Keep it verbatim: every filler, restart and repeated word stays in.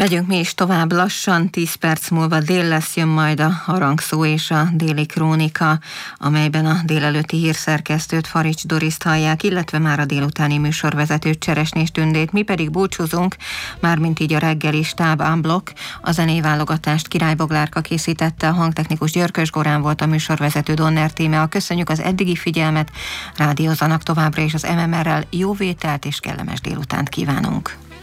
Megyünk mi is tovább lassan, tíz perc múlva dél lesz, jön majd a harangszó és a déli krónika, amelyben a délelőtti hírszerkesztőt, Farics Doriszt hallják, illetve már a délutáni műsorvezetőt, Cseresnés Tündét. Mi pedig búcsúzunk, mármint így a reggeli stáb unblock. A zenéválogatást Király Boglárka készítette, a hangtechnikus Györkös Gorán volt, a műsorvezető Donner Tímea. Köszönjük az eddigi figyelmet, rádiózzanak továbbra is az em em er-rel, jó vételt és kellemes délutánt kívánunk.